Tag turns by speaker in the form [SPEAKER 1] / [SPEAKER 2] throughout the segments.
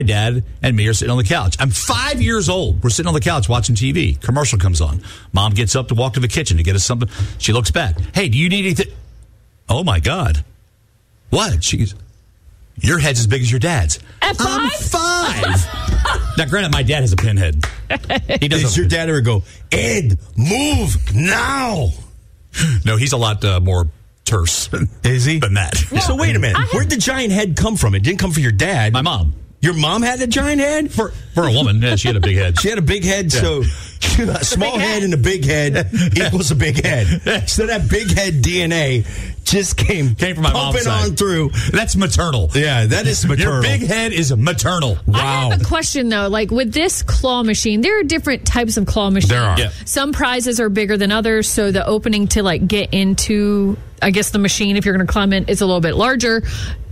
[SPEAKER 1] Dad and me are sitting on the couch. I'm 5 years old. We're sitting on the couch watching TV. Commercial comes on. Mom gets up to walk to the kitchen to get us something. She looks back. Hey, do you need anything? Oh, my God. What? She goes, your head's as big as your dad's.
[SPEAKER 2] At 5?
[SPEAKER 1] I'm 5. Now, granted, my dad has a pinhead. He doesn't.
[SPEAKER 3] Does your dad ever go, Ed, move now?
[SPEAKER 1] No, he's a lot more terse.
[SPEAKER 3] Is he?
[SPEAKER 1] Than that.
[SPEAKER 3] So wait a minute. Where'd the giant head come from? It didn't come from your dad.
[SPEAKER 1] My mom.
[SPEAKER 3] Your mom had a giant head?
[SPEAKER 1] For a woman, yeah, she had a big head.
[SPEAKER 3] She had a big head, so a small head and a big head equals a big head. So that big head DNA just came
[SPEAKER 1] from my mom's side.
[SPEAKER 3] On through.
[SPEAKER 1] That's maternal.
[SPEAKER 3] Yeah, that is maternal.
[SPEAKER 1] Your big head is maternal.
[SPEAKER 3] Wow.
[SPEAKER 2] I have a question, though. Like, with this claw machine, there are different types of claw machines.
[SPEAKER 3] There are.
[SPEAKER 1] Yeah.
[SPEAKER 2] Some prizes are bigger than others, so the opening to, like, get into, I guess, the machine, if you're going to climb it, is a little bit larger.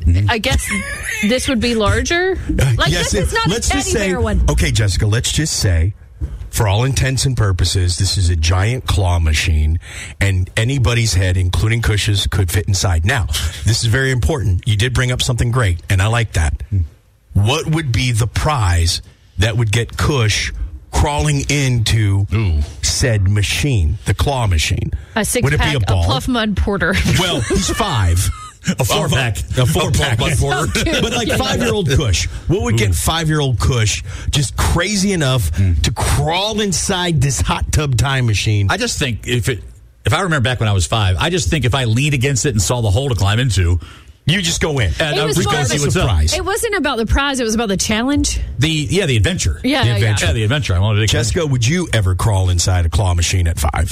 [SPEAKER 2] I guess this would be larger. Like,
[SPEAKER 3] yes,
[SPEAKER 2] this is not a teddy bear one.
[SPEAKER 3] Okay, Jessica, let's just say, for all intents and purposes, this is a giant claw machine, and anybody's head, including Cush's, could fit inside. Now, this is very important. You did bring up something great, and I like that. What would be the prize that would get Cush crawling into said machine, the claw machine?
[SPEAKER 2] A six-pack,
[SPEAKER 3] would it be a ball?
[SPEAKER 2] Pluff Mud Porter.
[SPEAKER 3] Well, he's 5.
[SPEAKER 1] A four-pack.
[SPEAKER 3] A four-pack. But like 5-year-old Cush. What would get 5-year-old Cush just crazy enough to crawl inside this hot tub time machine?
[SPEAKER 1] I just think if I remember back when I was 5, I just think if I leaned against it and saw the hole to climb into,
[SPEAKER 3] you just go in.
[SPEAKER 1] And
[SPEAKER 2] It was
[SPEAKER 1] we
[SPEAKER 2] more
[SPEAKER 1] go
[SPEAKER 2] of
[SPEAKER 1] see
[SPEAKER 2] a
[SPEAKER 1] what's
[SPEAKER 3] surprise.
[SPEAKER 2] It wasn't about the prize. It was about the challenge.
[SPEAKER 1] The adventure.
[SPEAKER 2] Yeah,
[SPEAKER 3] The adventure.
[SPEAKER 1] Yeah, the adventure. I wanted to.
[SPEAKER 3] Jessica, would you ever crawl inside a claw machine at 5?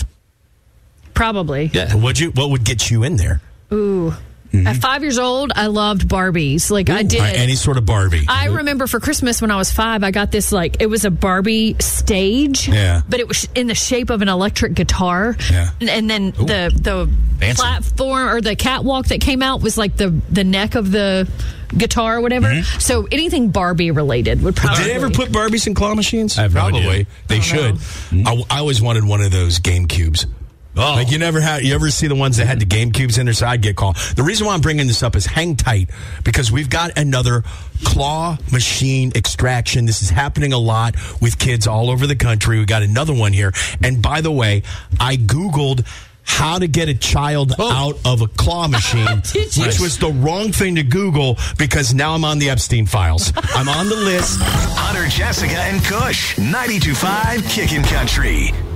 [SPEAKER 2] Probably.
[SPEAKER 1] Yeah.
[SPEAKER 3] Would you? What would get you in there?
[SPEAKER 2] Ooh. At 5 years old, I loved Barbies. Like, I did.
[SPEAKER 3] Any sort of Barbie.
[SPEAKER 2] I remember for Christmas when I was 5, I got this, like, it was a Barbie stage.
[SPEAKER 3] Yeah.
[SPEAKER 2] But it was in the shape of an electric guitar.
[SPEAKER 3] Yeah.
[SPEAKER 2] And then the
[SPEAKER 1] Fancy.
[SPEAKER 2] platform or the catwalk that came out was like the neck of the guitar or whatever. So anything Barbie related would probably.
[SPEAKER 3] Did they ever put Barbies in claw machines?
[SPEAKER 1] I have no
[SPEAKER 3] Probably.
[SPEAKER 1] idea.
[SPEAKER 3] They should. I always wanted one of those GameCubes.
[SPEAKER 1] Oh.
[SPEAKER 3] Like you ever see the ones that had the GameCubes in their side get called? The reason why I'm bringing this up is hang tight because we've got another claw machine extraction. This is happening a lot with kids all over the country. We got another one here. And by the way, I Googled how to get a child out of a claw machine, which was the wrong thing to Google because now I'm on the Epstein files. I'm on the list.
[SPEAKER 4] Hunter, Jessica, and Kush, 92.5 Kickin' Country.